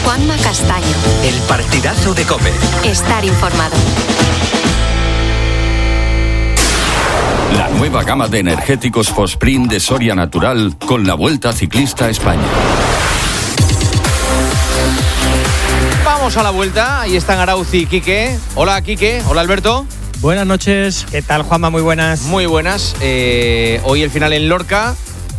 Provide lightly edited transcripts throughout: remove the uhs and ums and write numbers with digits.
Juanma Castaño. El partidazo de COPE. Estar informado. La nueva gama de energéticos Fosprint de Soria Natural con la Vuelta Ciclista a España. Vamos a la vuelta, ahí están Arauz y Quique. Hola Quique, hola Alberto. Buenas noches. ¿Qué tal, Juanma? Muy buenas. Muy buenas. Hoy el final en Lorca,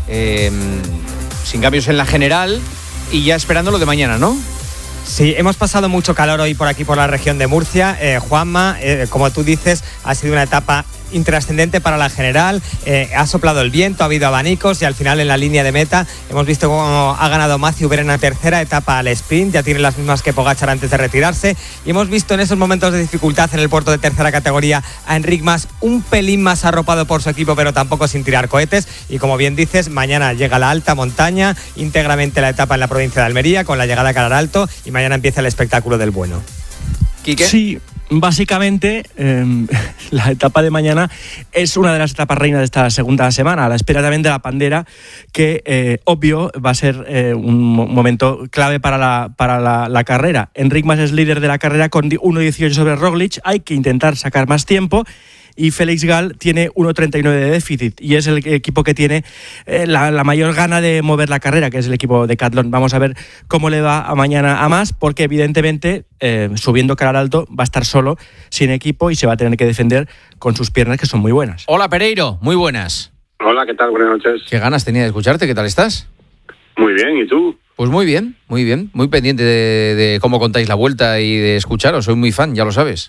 sin cambios en la general y ya esperando lo de mañana, ¿no? Sí, hemos pasado mucho calor hoy por aquí, por la región de Murcia. Juanma, como tú dices, ha sido una etapa intrascendente para la general. Ha soplado el viento, ha habido abanicos y al final en la línea de meta hemos visto cómo ha ganado Matthew Webber en la tercera etapa al sprint. Ya tiene las mismas que Pogačar antes de retirarse. Y hemos visto en esos momentos de dificultad en el puerto de tercera categoría a Enric Mas un pelín más arropado por su equipo, pero tampoco sin tirar cohetes. Y como bien dices, mañana llega la alta montaña, íntegramente la etapa en la provincia de Almería, con la llegada a Calaralto, y mañana empieza el espectáculo del bueno. ¿Quique? Sí. Básicamente, la etapa de mañana es una de las etapas reinas de esta segunda semana, a la espera también de la Pandera, que obvio va a ser un momento clave para la carrera. Enric Mas es líder de la carrera con 1.18 sobre Roglic, hay que intentar sacar más tiempo. Y Félix Gall tiene 1.39 de déficit y es el equipo que tiene la mayor gana de mover la carrera, que es el equipo de Decathlon. Vamos a ver cómo le va a mañana a Mas, porque evidentemente subiendo Calaralto va a estar solo, sin equipo, y se va a tener que defender con sus piernas, que son muy buenas. Hola Pereiro, muy buenas. Hola, ¿qué tal? Buenas noches. Qué ganas tenía de escucharte, ¿qué tal estás? Muy bien, ¿y tú? Pues muy bien, muy pendiente de cómo contáis la vuelta y de escucharos, soy muy fan, ya lo sabes.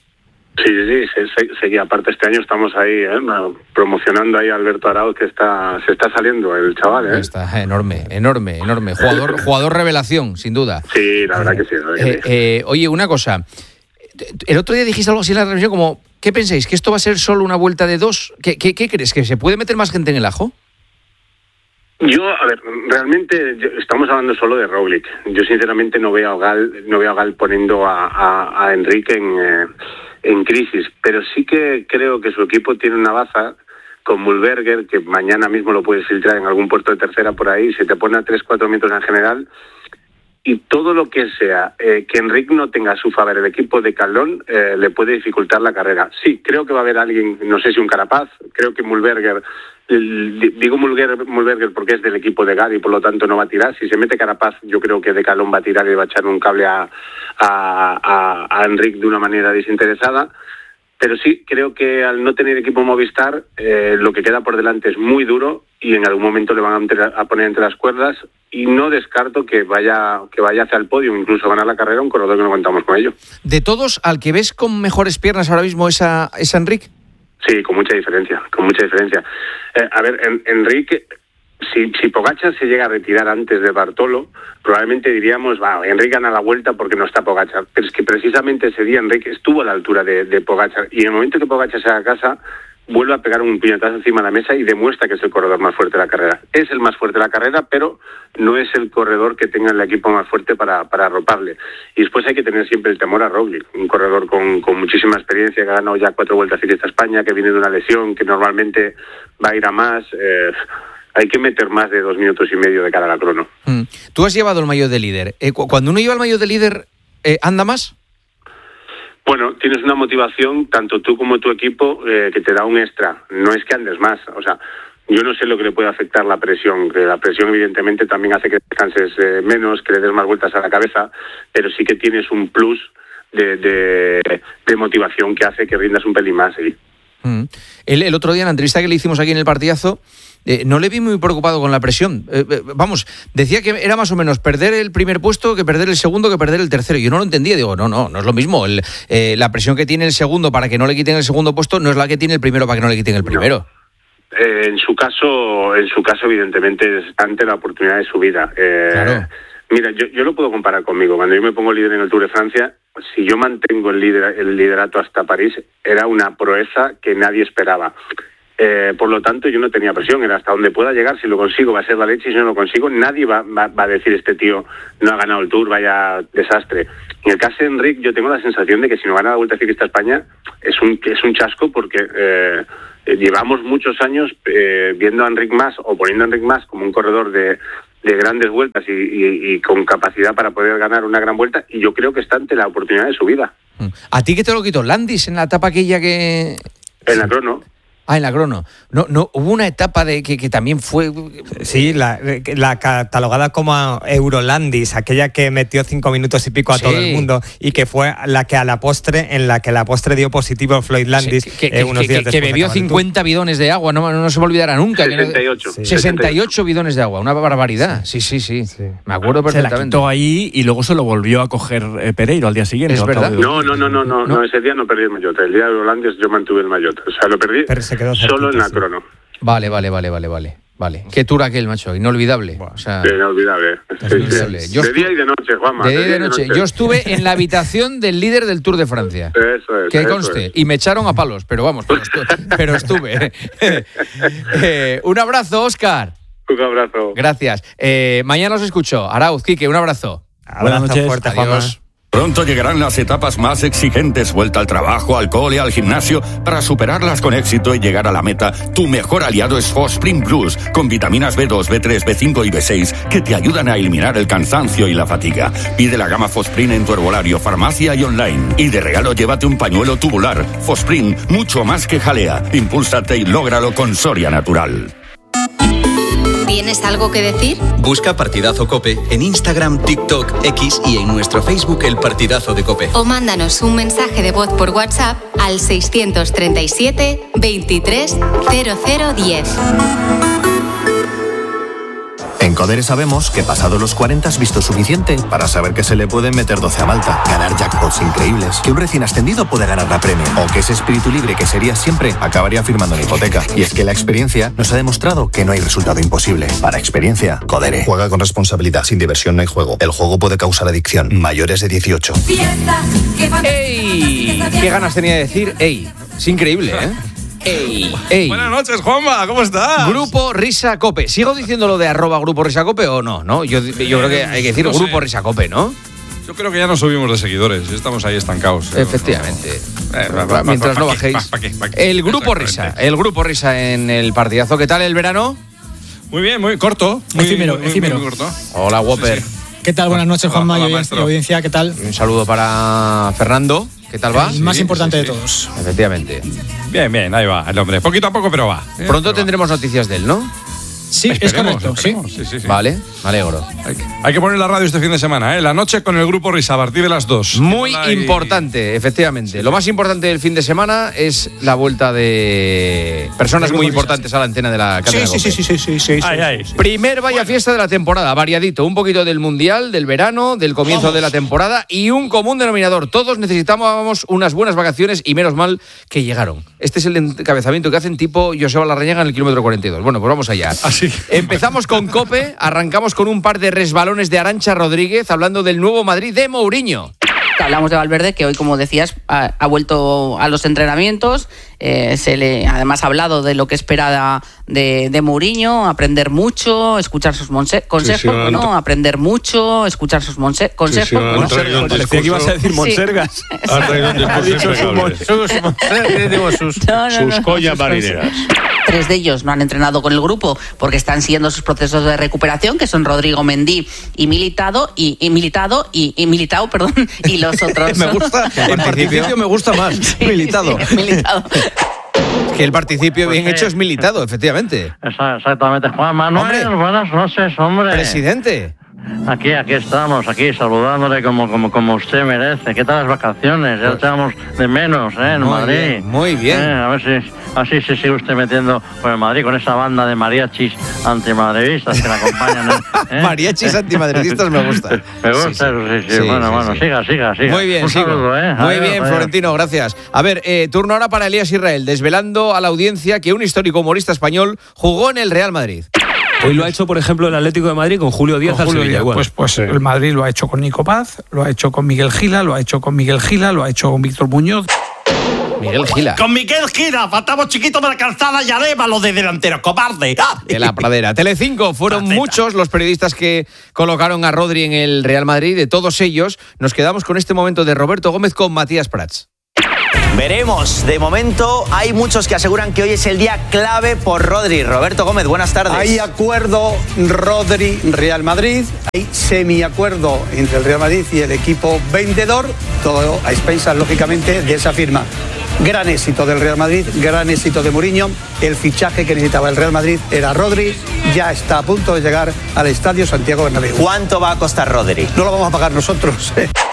Sí, aparte este año estamos ahí promocionando ahí a Alberto Arauz, que se está saliendo el chaval, Está enorme, jugador revelación, sin duda. Sí, la verdad que sí. Oye, una cosa, el otro día dijiste algo así en la transmisión como, ¿qué pensáis? ¿Que esto va a ser solo una vuelta de dos? ¿Qué crees? ¿Que se puede meter más gente en el ajo? Yo, a ver, realmente estamos hablando solo de Roglic. Yo sinceramente no veo a Gall poniendo a Enrique en crisis, pero sí que creo que su equipo tiene una baza con Mühlberger, que mañana mismo lo puedes filtrar en algún puerto de tercera por ahí, se te pone a 3-4 metros en general, y todo lo que sea que Enric no tenga a su favor el equipo de Calón le puede dificultar la carrera. Sí, creo que va a haber alguien, no sé si un Carapaz, creo que Mühlberger, digo Mühlberger porque es del equipo de Gall y por lo tanto no va a tirar. Si se mete Carapaz, yo creo que de Calón va a tirar y va a echar un cable a Enric de una manera desinteresada. Pero sí, creo que al no tener equipo Movistar, lo que queda por delante es muy duro y en algún momento le van a poner entre las cuerdas, y no descarto que vaya hacia el podio, incluso ganar la carrera, un corredor que no contamos con ello. De todos, ¿al que ves con mejores piernas ahora mismo es a Enric? Sí, con mucha diferencia. A ver, Enric, si Pogačar se llega a retirar antes de Bartolo, probablemente diríamos, Enric gana la vuelta porque no está Pogačar. Pero es que precisamente ese día Enric estuvo a la altura de Pogačar, y en el momento que Pogačar se haga a casa, vuelve a pegar un puñetazo encima de la mesa y demuestra que es el corredor más fuerte de la carrera. Es el más fuerte de la carrera, pero no es el corredor que tenga el equipo más fuerte para arroparle. Y después hay que tener siempre el temor a Roglic, un corredor con muchísima experiencia, que ha ganado ya 4 vueltas ciclista a España, que viene de una lesión, que normalmente va a ir a más. Hay que meter más de 2 minutos y medio de cara a la crono. Tú has llevado el maillot de líder. Cuando uno lleva el maillot de líder, ¿anda más? Bueno, tienes una motivación, tanto tú como tu equipo, que te da un extra. No es que andes más. O sea, yo no sé lo que le puede afectar la presión, que la presión evidentemente también hace que descanses menos, que le des más vueltas a la cabeza, pero sí que tienes un plus de motivación que hace que rindas un pelín más. ¿Sí? El otro día, en la entrevista que le hicimos aquí en el partidazo, no le vi muy preocupado con la presión. Decía que era más o menos perder el primer puesto que perder el segundo, que perder el tercero. Yo no lo entendía, digo, no es lo mismo. La presión que tiene el segundo para que no le quiten el segundo puesto no es la que tiene el primero para que no le quiten el primero. No. En su caso evidentemente es ante la oportunidad de su vida. Claro. Mira, yo lo puedo comparar conmigo. Cuando yo me pongo líder en el Tour de Francia, si yo mantengo el liderato hasta París, era una proeza que nadie esperaba. Por lo tanto, yo no tenía presión, era hasta donde pueda llegar. Si lo consigo va a ser la leche, y si no lo consigo nadie va a decir, este tío no ha ganado el Tour, vaya desastre. En el caso de Enric, yo tengo la sensación de que si no gana la Vuelta Ciclista a España es un chasco, porque llevamos muchos años viendo a Enric Mas, o poniendo a Enric Mas como un corredor de grandes vueltas y con capacidad para poder ganar una gran vuelta, y yo creo que está ante la oportunidad de su vida. ¿A ti qué te lo quitó? ¿Landis en la etapa aquella que...? En la crono. Ah, en la crono. No, hubo una etapa de que también fue... Sí, la catalogada como Eurolandis, aquella que metió 5 minutos y pico a todo el mundo, y que fue la que la postre dio positivo Floyd Landis. Sí, que bebió 50 bidones de agua, no se me olvidará nunca. 68. Sí. 68 bidones de agua, una barbaridad. Sí. Me acuerdo perfectamente. Se la quitó ahí y luego se lo volvió a coger Pereiro al día siguiente. Es verdad. No, ese día no perdí el maillot. El día de Eurolandis yo mantuve el maillot. O sea, lo perdí solo en la crono. Vale. Qué tour aquel, macho, inolvidable. O sea, inolvidable. Sí. De día y de noche, Juanma. De día y de noche. Yo estuve en la habitación del líder del Tour de Francia. Eso es. Que conste. Y me echaron a palos, pero vamos, pero estuve. Un abrazo, Óscar. Un abrazo. Gracias. Mañana os escucho. Arauz, Quique, un abrazo. Buenas noches. Fuerte, Juanma. Pronto llegarán las etapas más exigentes, vuelta al trabajo, al cole, al gimnasio. Para superarlas con éxito y llegar a la meta, tu mejor aliado es Fosprint Plus, con vitaminas B2, B3, B5 y B6 que te ayudan a eliminar el cansancio y la fatiga. Pide la gama Fosprint en tu herbolario, farmacia y online. Y de regalo llévate un pañuelo tubular. Fosprint, mucho más que jalea. Impúlsate y lógralo con Soria Natural. ¿Tienes algo que decir? Busca Partidazo COPE en Instagram, TikTok, X y en nuestro Facebook El Partidazo de COPE. O mándanos un mensaje de voz por WhatsApp al 637 23 0010. En Codere sabemos que pasado los 40 has visto suficiente para saber que se le pueden meter 12 a Malta, ganar jackpots increíbles, que un recién ascendido puede ganar la premio, o que ese espíritu libre que serías siempre acabaría firmando la hipoteca. Y es que la experiencia nos ha demostrado que no hay resultado imposible. Para experiencia, Codere. Juega con responsabilidad, sin diversión no hay juego. El juego puede causar adicción. Mayores de 18. ¡Ey! ¿Qué ganas tenía de decir? ¡Ey! Es increíble, ¿eh? Ey. Buenas noches, Juanma, ¿cómo estás? Grupo Risa Cope. ¿Sigo diciendo lo de @Grupo Risa Cope o no? ¿No? Yo creo que hay que decir Grupo Risa Cope, ¿no? Yo creo que ya no subimos de seguidores, estamos ahí estancados. Efectivamente. Mientras no bajéis. El Grupo Risa. El Grupo Risa en el partidazo. ¿Qué tal el verano? Muy bien, muy corto. Muy corto. Hola, Whopper. Sí. ¿Qué tal? Buenas noches, Juanma y audiencia. ¿Qué tal? Un saludo para Fernando. ¿Qué tal va? El más importante de todos. Efectivamente. Bien, ahí va el hombre. Poquito a poco, pero va. Pronto tendremos noticias de él, ¿no? Sí, es correcto, sí. Vale, me alegro. Hay que poner la radio este fin de semana, ¿eh? La noche con el Grupo Risa a partir de las 2. Muy importante, efectivamente. Lo más importante del fin de semana es la vuelta de personas muy importantes a la antena de la cadena COPE. Sí. Primer vaya fiesta de la temporada, variadito. Un poquito del Mundial, del verano, del comienzo de la temporada y un común denominador. Todos necesitábamos unas buenas vacaciones y menos mal que llegaron. Este es el encabezamiento que hacen tipo Joseba Larrañaga en el kilómetro 42. Bueno, pues vamos allá. Así. Empezamos con COPE, arrancamos con un par de resbalones de Arantxa Rodríguez hablando del nuevo Madrid de Mourinho. Hablamos de Valverde, que hoy, como decías, ha vuelto a los entrenamientos. Además ha hablado de lo que espera de Mourinho, aprender mucho, escuchar sus consejos, ¿no? Aprender mucho, escuchar sus consejos. Parecía que ibas a decir Monsergas. Ha dicho sus collas marineras. 3 de ellos no han entrenado con el grupo porque están siguiendo sus procesos de recuperación, que son Rodrigo Mendy y Militao, y los otros. Me gusta, el participio me gusta más, sí, Militao. Que el participio bien hecho es Militao, efectivamente. Exactamente. Juan Manuel, buenas noches, hombre. Presidente. Aquí estamos, saludándole como usted merece. ¿Qué tal las vacaciones? Ya echamos de menos, en Madrid. Muy bien. A ver si así se sigue usted metiendo por el Madrid con esa banda de mariachis antimadridistas que la acompañan. Mariachis antimadridistas me gusta. Me gusta, sí. Bueno, siga. Muy bien, un saludo, Muy bien, Florentino, gracias. A ver, turno ahora para Elías Israel, desvelando a la audiencia que un histórico humorista español jugó en el Real Madrid. Hoy lo ha hecho, por ejemplo, el Atlético de Madrid con Julio Díaz al Sevilla. Pues el Madrid lo ha hecho con Nico Paz, lo ha hecho con Miguel Gila, lo ha hecho con Víctor Muñoz. Miguel Gila. Con Miguel Gila, faltamos chiquito de la calzada y Arévalo de delantero, cobarde. De la pradera. Telecinco, fueron muchos los periodistas que colocaron a Rodri en el Real Madrid. De todos ellos, nos quedamos con este momento de Roberto Gómez con Matías Prats. Veremos. De momento hay muchos que aseguran que hoy es el día clave por Rodri. Roberto Gómez, buenas tardes. Hay acuerdo Rodri-Real Madrid, hay semiacuerdo entre el Real Madrid y el equipo vendedor, todo a expensas, lógicamente, de esa firma. Gran éxito del Real Madrid, gran éxito de Mourinho. El fichaje que necesitaba el Real Madrid era Rodri, ya está a punto de llegar al Estadio Santiago Bernabéu. ¿Cuánto va a costar Rodri? No lo vamos a pagar nosotros.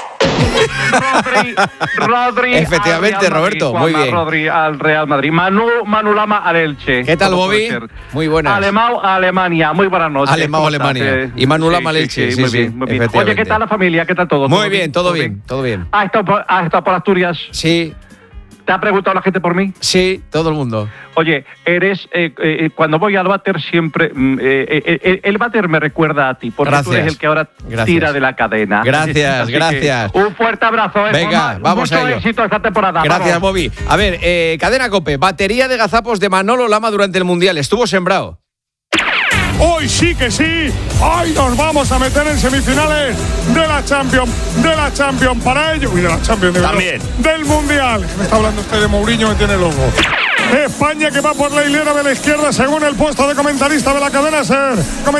Rodri efectivamente, Roberto, Madrid, muy bien. Rodri al Real Madrid. Manu Lama al Elche. ¿Qué tal, Bobby? Muy buenas. Alemão a Alemania. Muy buenas noches. Alemão a Alemania. Y Manu Lama al Elche. Sí, muy bien. Oye, ¿qué tal la familia? ¿Qué tal todo? Muy bien, todo bien. ¿Has estado por Asturias? Sí. ¿Te ha preguntado la gente por mí? Sí, todo el mundo. Oye, eres cuando voy al váter siempre el váter me recuerda a ti, porque gracias. tú eres el que ahora tira de la cadena. Gracias. Un fuerte abrazo. Venga, vamos mucho a ello. éxito esta temporada. Gracias, vamos. Bobby. A ver, Cadena COPE, batería de gazapos de Manolo Lama durante el Mundial. Estuvo sembrado. Hoy sí que sí, hoy nos vamos a meter en semifinales de la Champions para ello y de la Champions también del Mundial. Me está hablando usted de Mourinho, me tiene loco. España que va por la hilera de la izquierda según el puesto de comentarista de la cadena SER.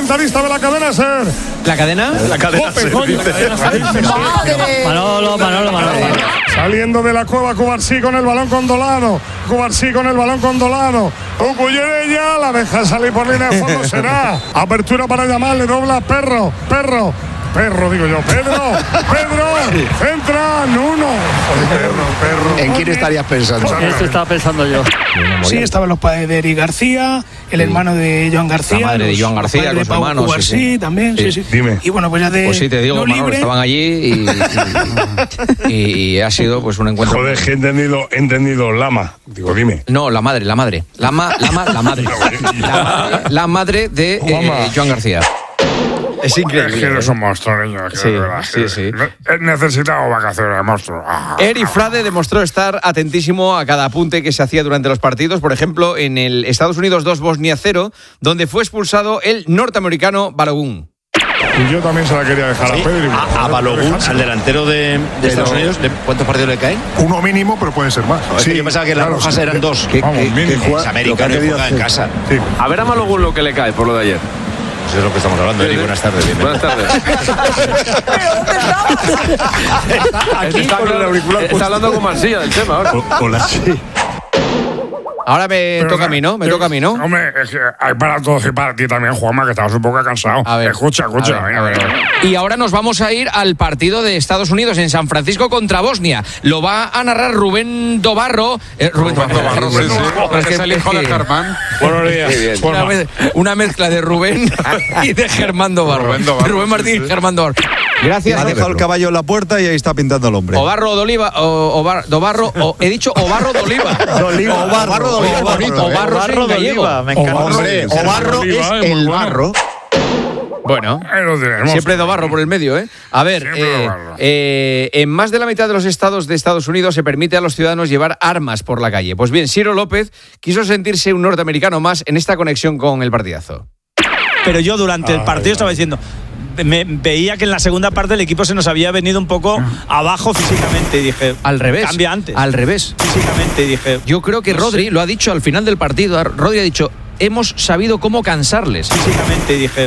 ¿La cadena? La cadena Cope, SER. coño, la cadena SER. Manolo. Saliendo de la cueva Cubarsí con el balón con Dolano. Ucuyerella la deja salir por línea de fondo, será apertura para llamarle, dobla Perro, digo yo, Pedro, entra Nuno. Perro. ¿En quién estarías pensando? Esto estaba pensando yo. Sí, estaban los padres de Eric García, el hermano de Joan García. La madre de Joan García, con su hermano. Sí, también, sí. Dime. Y bueno, pues ya de. Pues sí, te digo, no Manolo, libre. estaban allí y ha sido pues un encuentro. Joder, que he entendido Lama. Digo, dime. No, la madre. La madre de Joan García. Es increíble. Es que eres un monstruo, niño. Sí. He necesitado vacaciones, monstruo. Eri Frade demostró estar atentísimo a cada apunte que se hacía durante los partidos. Por ejemplo, en el Estados Unidos 2, Bosnia 0, donde fue expulsado el norteamericano Balogun. Y yo también se la quería dejar a Pedri. A Balogun, al delantero de Estados Unidos, ¿cuántos partidos le caen? Uno mínimo, pero puede ser más. Sí, yo pensaba que las rojas eran dos. Es americano y juega en casa. Sí. A ver a Balogun lo que le cae por lo de ayer. Eso es lo que estamos hablando, Eri. Buenas tardes, bienvenido. Buenas tardes. Está hablando con Mansilla del tema ahora. Hola, sí. Ahora me toca a mí, ¿no? Hombre, es que hay para todos y para ti también, Juanma, que estabas un poco cansado. A ver. Escucha. A ver. Y ahora nos vamos a ir al partido de Estados Unidos en San Francisco contra Bosnia. Lo va a narrar Rubén Dobarro. Rubén Dobarro, sí. Es que es el hijo de Germán. Buenos días. Una mezcla de Rubén y de Germán Dobarro. Rubén Martín y Germán Dobarro. Gracias. Ha dejado el caballo en la puerta y ahí está pintando el hombre. Obarro de Oliva, he dicho Obarro de Oliva. Obarro de Oliva, me encanta. Hombre, Obarro es el barro. Bueno, siempre Dobarro por el medio, ¿eh? A ver, en más de la mitad de los estados de Estados Unidos se permite a los ciudadanos llevar armas por la calle. Pues bien, Ciro López quiso sentirse un norteamericano más en esta conexión con el partidazo. Pero yo durante el partido estaba diciendo... veía que en la segunda parte el equipo se nos había venido un poco abajo físicamente y dije... Al revés. Cambia antes. Al revés. Físicamente y dije... Yo creo que Rodri lo ha dicho al final del partido. Rodri ha dicho, hemos sabido cómo cansarles. Físicamente y dije...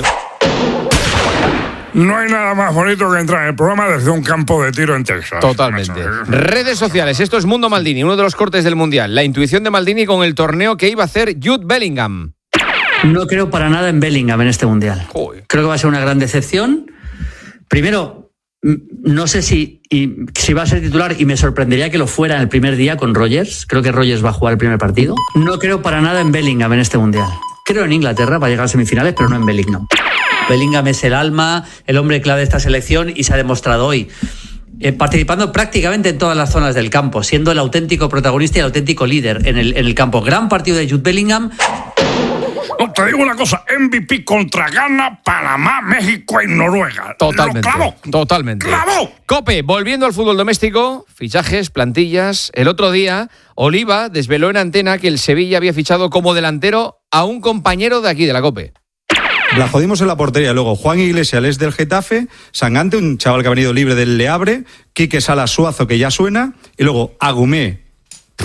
No hay nada más bonito que entrar en el programa desde un campo de tiro en Texas. Totalmente. Redes sociales. Esto es Mundo Maldini, uno de los cortes del Mundial. La intuición de Maldini con el torneo que iba a hacer Jude Bellingham. No creo para nada en Bellingham en este Mundial. Creo que va a ser una gran decepción. Primero, no sé si va a ser titular y me sorprendería que lo fuera en el primer día con Rodgers. Creo que Rodgers va a jugar el primer partido. No creo para nada en Bellingham en este Mundial. Creo en Inglaterra para llegar a semifinales, pero no en Bellingham. Bellingham es el alma, el hombre clave de esta selección y se ha demostrado hoy. Participando prácticamente en todas las zonas del campo, siendo el auténtico protagonista y el auténtico líder en el campo. Gran partido de Jude Bellingham. No, te digo una cosa, MVP contra Ghana, Panamá, México y Noruega. Totalmente. Totalmente. ¡Clavó! Cope, volviendo al fútbol doméstico, fichajes, plantillas. El otro día, Oliva desveló en Antena que el Sevilla había fichado como delantero a un compañero de aquí, de la Cope. La jodimos en la portería. Luego, Juan Iglesias es del Getafe, Sangante, un chaval que ha venido libre del Le Havre, Quique Salas Suazo, que ya suena, y luego Agumé,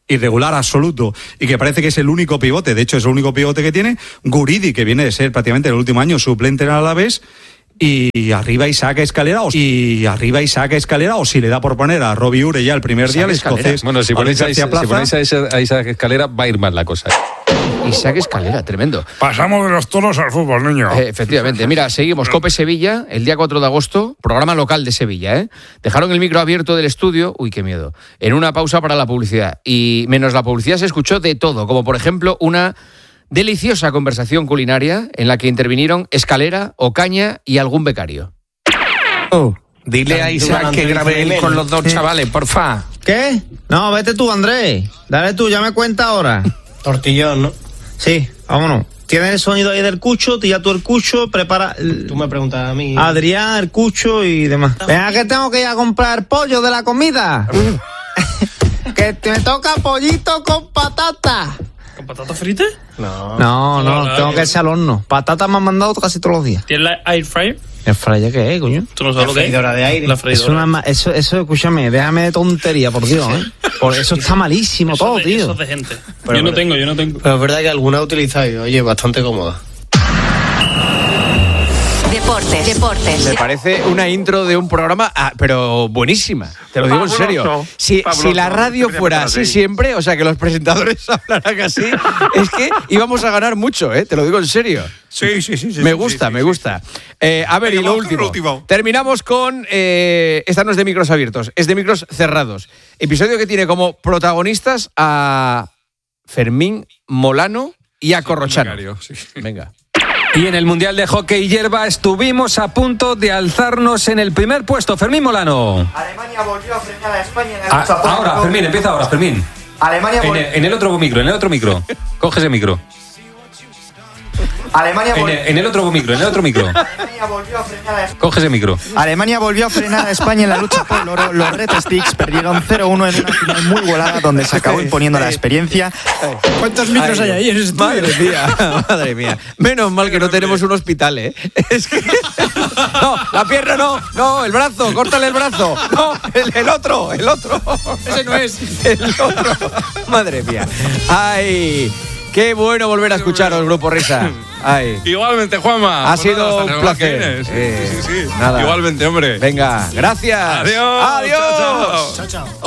irregular absoluto y que parece que es el único pivote, de hecho es el único pivote que tiene, Guridi, que viene de ser prácticamente el último año suplente en el Alavés, y arriba Isaac Escalera o si le da por poner a Robbie Ure ya el primer día, el escocés. Bueno, si ponéis a Isaac Escalera va a ir mal la cosa. Isaac Escalera, tremendo. Pasamos de los toros al fútbol, niño. Efectivamente. Mira, seguimos. COPE Sevilla, el día 4 de agosto, programa local de Sevilla, ¿eh? Dejaron el micro abierto del estudio, uy, qué miedo, en una pausa para la publicidad. Y menos la publicidad se escuchó de todo, como por ejemplo una deliciosa conversación culinaria en la que intervinieron Escalera, Ocaña y algún becario. Dile a Isaac que grabe él con los dos chavales, porfa. ¿Qué? No, vete tú, Andrés. Dale tú, ya me cuenta ahora. Tortillón, ¿no? Sí, vámonos. ¿Tienes el sonido ahí del cucho? Tira tú el cucho, prepara... Tú me preguntas a mí. Adrián, el cucho y demás. Venga, que tengo que ir a comprar pollo de la comida. Que me toca pollito con patata. ¿Con patatas fritas? No, tengo que echar al horno. Patatas me han mandado casi todos los días. ¿Tienes la air fryer? ¿El fryer qué es, coño? ¿Tú no sabes lo que es? De aire. La freidora. Eso, escúchame, déjame de tontería, por Dios, ¿eh? Por eso está malísimo eso todo, tío. Eso es de gente. Yo no tengo. Pero es verdad que alguna utilizáis, oye, bastante cómoda. Deportes. Me parece una intro de un programa, pero buenísima. Te lo digo en serio. Si la radio fuera así siempre, o sea, que los presentadores hablaran así, es que íbamos a ganar mucho, ¿eh? Te lo digo en serio. Sí. Me gusta. A ver, y lo último. Terminamos con... esta no es de micros abiertos, es de micros cerrados. Episodio que tiene como protagonistas a Fermín Molano y a Corrochano. Venga. Y en el Mundial de Hockey Hierba estuvimos a punto de alzarnos en el primer puesto. Fermín Molano. Alemania volvió a frenar a España en la lucha ahora, Fermín, empieza ahora, Fermín. Alemania en el otro micro. Coge ese micro. En el otro micro. Coge ese micro. Alemania volvió a frenar a España en la lucha por el oro. Los Red Sticks perdieron 0-1 en una final muy volada donde se acabó imponiendo la experiencia. ¿Cuántos micros hay ahí en ese estudio? Madre mía. Menos mal que no tenemos un hospital, ¿eh? Es que... No, la pierna no, el brazo, córtale el brazo. No, el otro. Ese no es. El otro. Madre mía. Ay... Qué bueno volver a escucharos, Grupo Risa. Ay. Igualmente, Juanma. Ha sido un placer. Sí. Nada. Igualmente, hombre. Venga, gracias. Adiós. Adiós. Chao.